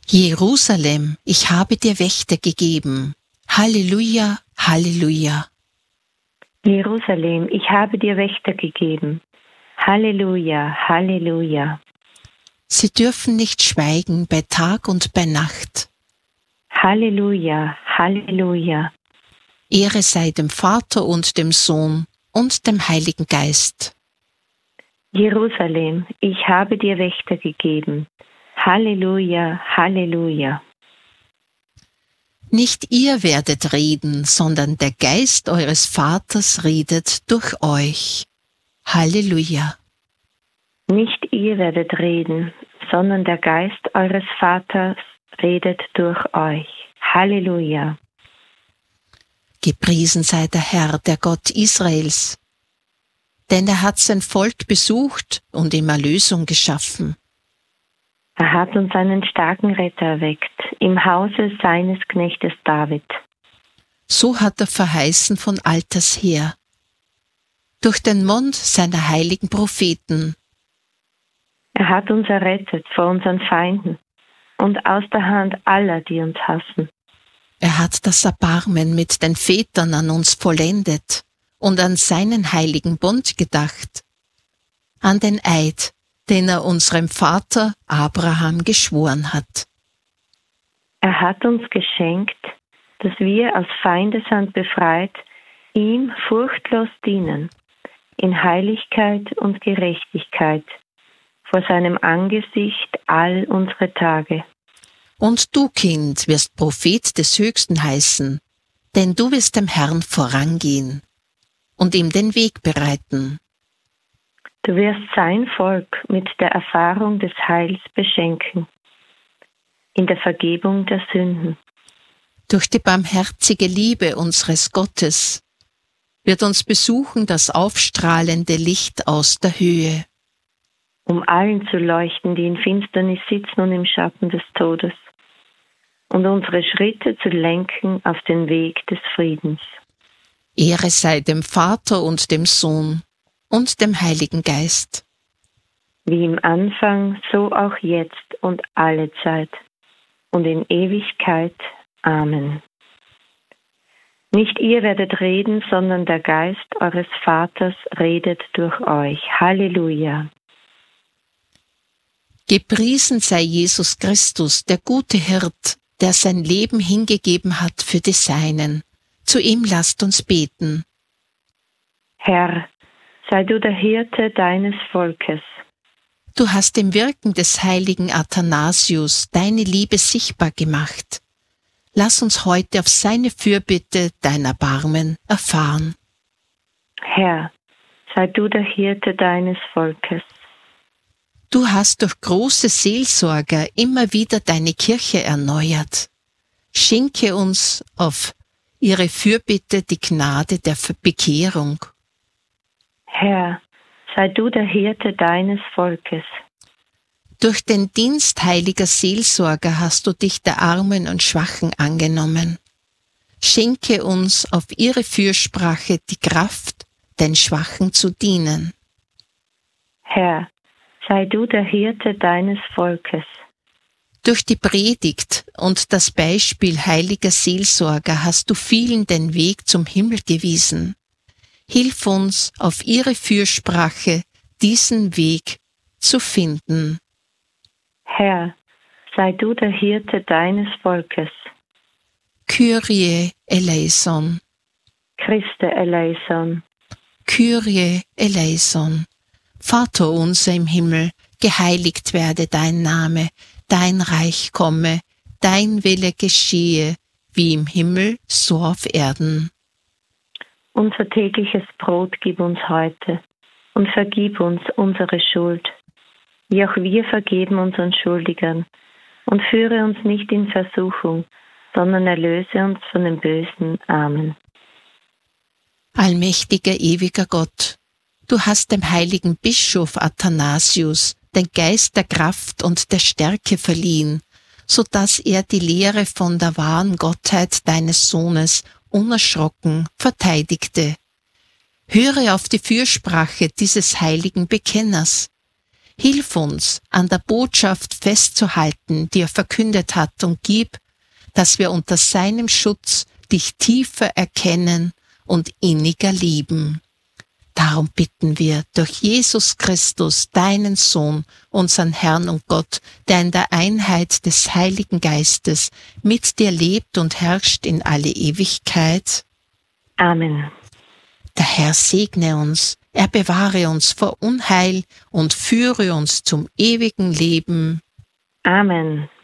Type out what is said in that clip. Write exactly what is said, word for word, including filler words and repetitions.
Jerusalem, ich habe dir Wächter gegeben. Halleluja, Halleluja. Jerusalem, ich habe dir Wächter gegeben. Halleluja, Halleluja. Sie dürfen nicht schweigen bei Tag und bei Nacht. Halleluja, Halleluja. Ehre sei dem Vater und dem Sohn und dem Heiligen Geist. Jerusalem, ich habe dir Wächter gegeben. Halleluja, Halleluja. Nicht ihr werdet reden, sondern der Geist eures Vaters redet durch euch. Halleluja. Nicht ihr werdet reden, sondern der Geist eures Vaters redet durch euch. Halleluja. Gepriesen sei der Herr, der Gott Israels, denn er hat sein Volk besucht und ihm Erlösung geschaffen. Er hat uns einen starken Retter erweckt, im Hause seines Knechtes David. So hat er verheißen von alters her, durch den Mund seiner heiligen Propheten. Er hat uns errettet vor unseren Feinden und aus der Hand aller, die uns hassen. Er hat das Erbarmen mit den Vätern an uns vollendet und an seinen heiligen Bund gedacht, an den Eid, den er unserem Vater Abraham geschworen hat. Er hat uns geschenkt, dass wir aus Feindeshand befreit, ihm furchtlos dienen, in Heiligkeit und Gerechtigkeit, vor seinem Angesicht all unsere Tage. Und du, Kind, wirst Prophet des Höchsten heißen, denn du wirst dem Herrn vorangehen und ihm den Weg bereiten. Du wirst sein Volk mit der Erfahrung des Heils beschenken, in der Vergebung der Sünden. Durch die barmherzige Liebe unseres Gottes wird uns besuchen das aufstrahlende Licht aus der Höhe, um allen zu leuchten, die in Finsternis sitzen und im Schatten des Todes, und unsere Schritte zu lenken auf den Weg des Friedens. Ehre sei dem Vater und dem Sohn und dem Heiligen Geist. Wie im Anfang, so auch jetzt und alle Zeit und in Ewigkeit. Amen. Nicht ihr werdet reden, sondern der Geist eures Vaters redet durch euch. Halleluja. Gepriesen sei Jesus Christus, der gute Hirt, der sein Leben hingegeben hat für die Seinen. Zu ihm lasst uns beten. Herr, sei du der Hirte deines Volkes. Du hast im Wirken des heiligen Athanasius deine Liebe sichtbar gemacht. Lass uns heute auf seine Fürbitte dein Erbarmen erfahren. Herr, sei du der Hirte deines Volkes. Du hast durch große Seelsorger immer wieder deine Kirche erneuert. Schenke uns auf ihre Fürbitte die Gnade der Bekehrung. Herr, sei du der Hirte deines Volkes. Durch den Dienst heiliger Seelsorger hast du dich der Armen und Schwachen angenommen. Schenke uns auf ihre Fürsprache die Kraft, den Schwachen zu dienen. Herr, sei du der Hirte deines Volkes. Durch die Predigt und das Beispiel heiliger Seelsorger hast du vielen den Weg zum Himmel gewiesen. Hilf uns, auf ihre Fürsprache diesen Weg zu finden. Herr, sei du der Hirte deines Volkes. Kyrie eleison. Christe eleison. Kyrie eleison. Vater unser im Himmel, geheiligt werde dein Name, dein Reich komme, dein Wille geschehe, wie im Himmel, so auf Erden. Unser tägliches Brot gib uns heute und vergib uns unsere Schuld, wie auch wir vergeben unseren Schuldigern. Und führe uns nicht in Versuchung, sondern erlöse uns von dem Bösen. Amen. Allmächtiger, ewiger Gott, du hast dem heiligen Bischof Athanasius den Geist der Kraft und der Stärke verliehen, so dass er die Lehre von der wahren Gottheit deines Sohnes unerschrocken verteidigte. Höre auf die Fürsprache dieses heiligen Bekenners. Hilf uns, an der Botschaft festzuhalten, die er verkündet hat, und gib, dass wir unter seinem Schutz dich tiefer erkennen und inniger lieben. Darum bitten wir durch Jesus Christus, deinen Sohn, unseren Herrn und Gott, der in der Einheit des Heiligen Geistes mit dir lebt und herrscht in alle Ewigkeit. Amen. Der Herr segne uns, er bewahre uns vor Unheil und führe uns zum ewigen Leben. Amen.